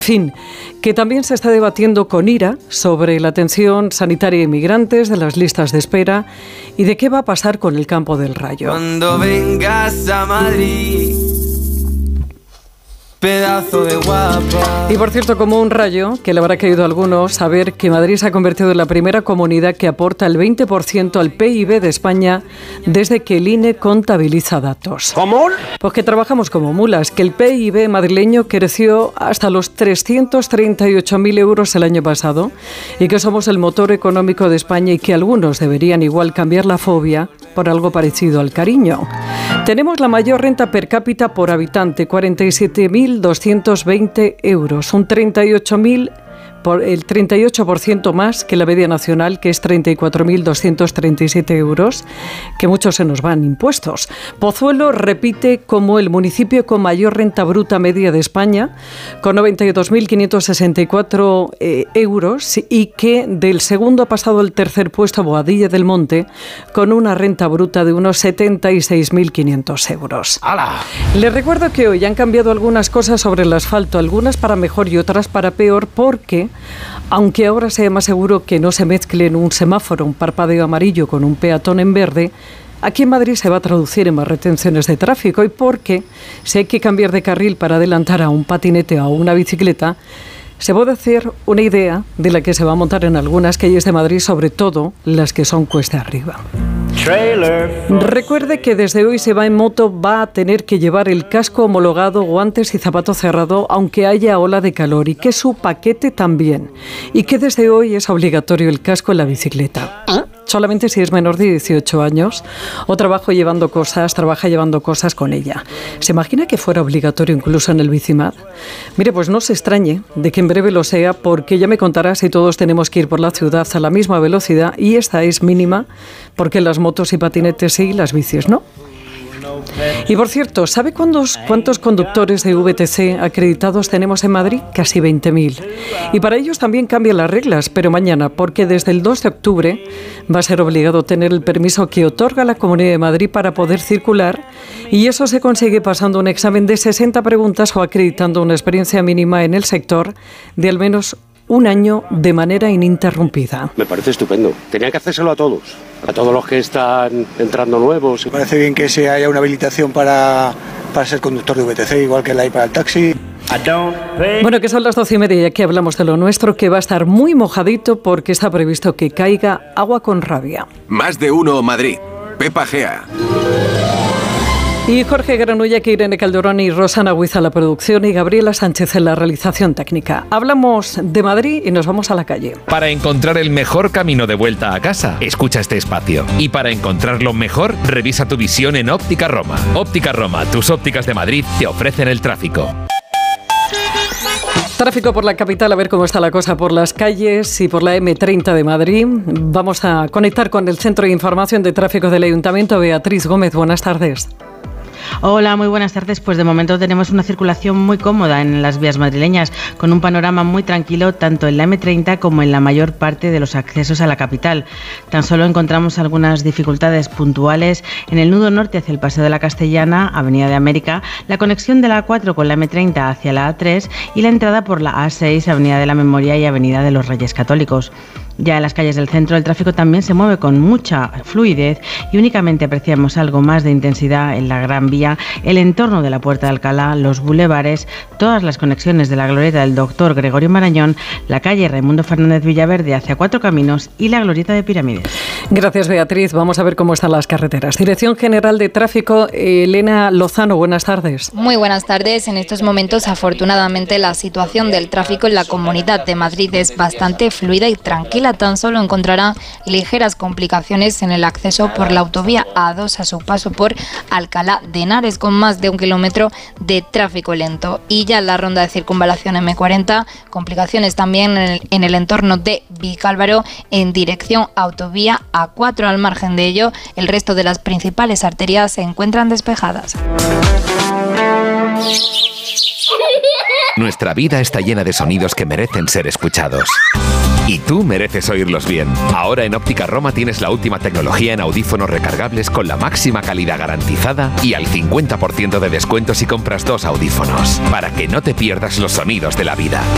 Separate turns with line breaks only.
Fin, que también se está debatiendo con ira sobre la atención sanitaria a inmigrantes, de las listas de espera y de qué va a pasar con el Campo del Rayo.
Cuando vengas a Madrid, pedazo de guapa.
Y por cierto, como un rayo, que le habrá caído a algunos saber que Madrid se ha convertido en la primera comunidad que aporta el 20% al PIB de España desde que el INE contabiliza datos.
¿Cómo?
Pues que trabajamos como mulas, que el PIB madrileño creció hasta los 338.000 euros el año pasado y que somos el motor económico de España y que algunos deberían igual cambiar la fobia por algo parecido al cariño. Tenemos la mayor renta per cápita por habitante, 47.220 euros, un 38% más que la media nacional, que es 34.237 euros, que muchos se nos van impuestos. Pozuelo repite como el municipio con mayor renta bruta media de España, con 92.564 euros, y que del segundo ha pasado al tercer puesto Boadilla del Monte, con una renta bruta de unos 76.500 euros.
¡Hala!
Les recuerdo que hoy han cambiado algunas cosas sobre el asfalto, algunas para mejor y otras para peor, porque aunque ahora sea más seguro que no se mezcle en un semáforo un parpadeo amarillo con un peatón en verde, aquí en Madrid se va a traducir en más retenciones de tráfico, y porque si hay que cambiar de carril para adelantar a un patinete o a una bicicleta, se puede hacer una idea de la que se va a montar en algunas calles de Madrid, sobre todo las que son cuesta arriba. Recuerde que desde hoy se va en moto, va a tener que llevar el casco homologado, guantes y zapato cerrado, aunque haya ola de calor, y que su paquete también. Y que desde hoy es obligatorio el casco en la bicicleta. Solamente si es menor de 18 años o trabaja llevando cosas con ella. ¿Se imagina que fuera obligatorio incluso en el Bicimad? Mire, pues no se extrañe de que en breve lo sea, porque ya me contará si todos tenemos que ir por la ciudad a la misma velocidad, y esta es mínima, porque las motos y patinetes sí, las bicis no. Y por cierto, ¿sabe cuántos conductores de VTC acreditados tenemos en Madrid? Casi 20.000. Y para ellos también cambian las reglas, pero mañana, porque desde el 2 de octubre va a ser obligado tener el permiso que otorga la Comunidad de Madrid para poder circular, y eso se consigue pasando un examen de 60 preguntas o acreditando una experiencia mínima en el sector de al menos un año de manera ininterrumpida.
Me parece estupendo. Tenía que hacérselo a todos los que están entrando nuevos.
Me parece bien que se haya una habilitación para ser conductor de VTC, igual que la hay para el taxi.
Bueno, que son las 12:30 y aquí hablamos de lo nuestro, que va a estar muy mojadito porque está previsto que caiga agua con rabia.
Más de uno Madrid. Pepa Gea.
Y Jorge Granulla, que Irene Calderón y Rosana Huiza la producción y Gabriela Sánchez en la realización técnica. Hablamos de Madrid y nos vamos a la calle.
Para encontrar el mejor camino de vuelta a casa, escucha este espacio. Y para encontrarlo mejor, revisa tu visión en Óptica Roma. Óptica Roma, tus ópticas de Madrid te ofrecen el tráfico.
Tráfico por la capital, a ver cómo está la cosa por las calles y por la M30 de Madrid. Vamos a conectar con el Centro de Información de Tráfico del Ayuntamiento. Beatriz Gómez, buenas tardes.
Hola, muy buenas tardes. Pues de momento tenemos una circulación muy cómoda en las vías madrileñas, con un panorama muy tranquilo tanto en la M30 como en la mayor parte de los accesos a la capital. Tan solo encontramos algunas dificultades puntuales en el nudo norte hacia el Paseo de la Castellana, Avenida de América, la conexión de la A4 con la M30 hacia la A3 y la entrada por la A6, Avenida de la Memoria y Avenida de los Reyes Católicos. Ya en las calles del centro el tráfico también se mueve con mucha fluidez y únicamente apreciamos algo más de intensidad en la Gran Vía, el entorno de la Puerta de Alcalá, los bulevares, todas las conexiones de la glorieta del Doctor Gregorio Marañón, la calle Raimundo Fernández Villaverde hacia Cuatro Caminos y la glorieta de Pirámides.
Gracias, Beatriz. Vamos a ver cómo están las carreteras. Dirección General de Tráfico, Elena Lozano, buenas tardes.
Muy buenas tardes. En estos momentos, afortunadamente, la situación del tráfico en la Comunidad de Madrid es bastante fluida y tranquila. Tan solo encontrará ligeras complicaciones en el acceso por la autovía A2 a su paso por Alcalá de Henares, con más de 1 kilómetro de tráfico lento. Y ya en la ronda de circunvalación M40, complicaciones también en el entorno de Vicálvaro en dirección autovía A4. Al margen de ello, el resto de las principales arterias se encuentran despejadas.
Nuestra vida está llena de sonidos que merecen ser escuchados. Y tú mereces oírlos bien. Ahora en Óptica Roma tienes la última tecnología en audífonos recargables con la máxima calidad garantizada y al 50% de descuento si compras 2 audífonos. Para que no te pierdas los sonidos de la vida.